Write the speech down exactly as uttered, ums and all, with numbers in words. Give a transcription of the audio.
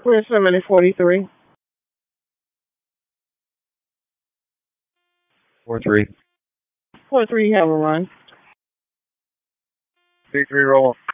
Clear seventy forty-three. Four three. Four three, you have a run. Three three roll.